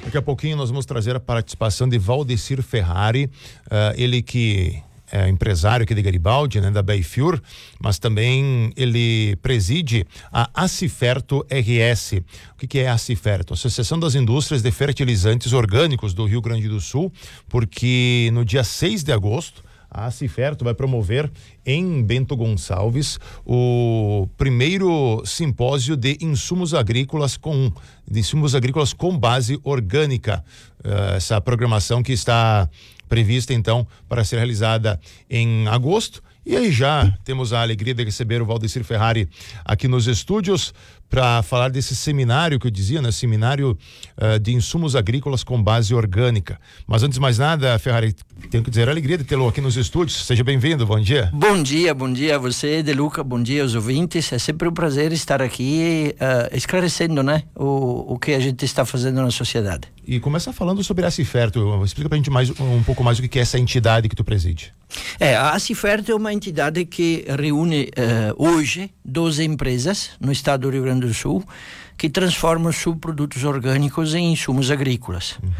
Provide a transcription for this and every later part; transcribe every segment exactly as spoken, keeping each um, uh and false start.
Daqui a pouquinho nós vamos trazer a participação de Valdecir Ferrari, uh, ele que é empresário aqui de Garibaldi, né, da Bayfur, mas também ele preside a Aciferto R S. O que, que é a Aciferto? Associação das Indústrias de Fertilizantes Orgânicos do Rio Grande do Sul, porque no dia seis de agosto a Aciferto vai promover em Bento Gonçalves o primeiro simpósio de insumos agrícolas com de insumos agrícolas com base orgânica. Uh, essa programação que está prevista então para ser realizada em agosto. E aí já temos a alegria de receber o Valdecir Ferrari aqui nos estúdios para falar desse seminário que eu dizia, né? Seminário uh, de insumos agrícolas com base orgânica. Mas antes de mais nada, Ferrari, tenho que dizer a alegria de tê-lo aqui nos estúdios. Seja bem-vindo, bom dia. Bom dia, bom dia a você, De Luca, bom dia aos ouvintes. É sempre um prazer estar aqui uh, esclarecendo, né, o, o que a gente está fazendo na sociedade. E começa falando sobre a Aciferto. Explica pra gente mais, um pouco mais o que é essa entidade que tu preside. É, a Aciferto é uma entidade que reúne uh, hoje doze empresas no estado do Rio Grande do Sul que transformam subprodutos orgânicos em insumos agrícolas. Uhum.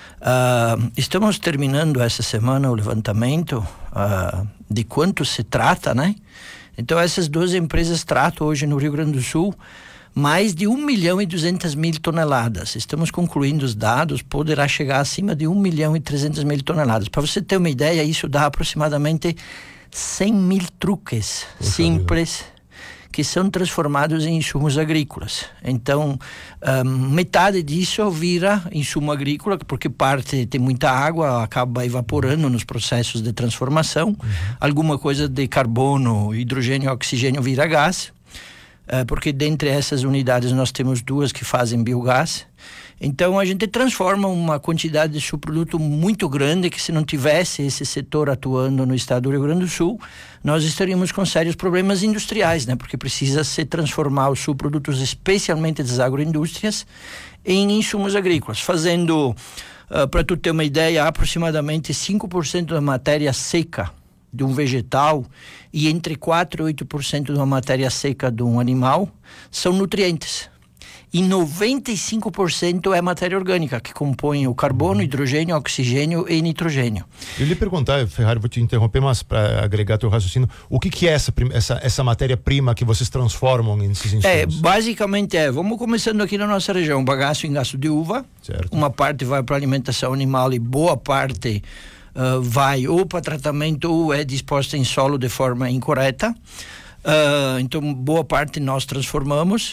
Uh, estamos terminando essa semana o levantamento uh, de quanto se trata, né? Então essas doze empresas tratam hoje no Rio Grande do Sul mais de um milhão e duzentas mil toneladas. Estamos concluindo os dados, poderá chegar acima de um milhão e trezentas mil toneladas. Para você ter uma ideia, isso dá aproximadamente cem mil truques Poxa simples Deus. que são transformados em insumos agrícolas. Então, um, metade disso vira insumo agrícola, porque parte tem muita água, acaba evaporando nos processos de transformação. Uhum. Alguma coisa de carbono, hidrogênio e oxigênio vira gás. Uh, porque dentre essas unidades nós temos duas que fazem biogás. Então a gente transforma uma quantidade de subproduto muito grande que, se não tivesse esse setor atuando no estado do Rio Grande do Sul, nós estaríamos com sérios problemas industriais, né? Porque precisa se transformar os subprodutos, especialmente das agroindústrias, em insumos agrícolas, fazendo, uh, para tu ter uma ideia, aproximadamente cinco por cento da matéria seca de um vegetal e entre quatro e oito por cento da matéria seca de um animal são nutrientes. E noventa e cinco por cento é matéria orgânica, que compõe o carbono, hidrogênio, oxigênio e nitrogênio. Eu lhe perguntar, Ferrari, vou te interromper, mas para agregar teu raciocínio, o que, que é essa, essa, essa matéria-prima que vocês transformam nesses insumos? É, basicamente é, vamos começando aqui na nossa região, bagaço em gasto de uva, certo. Uma parte vai para alimentação animal e boa parte Uh, vai ou para tratamento ou é disposta em solo de forma incorreta. Uh, então boa parte nós transformamos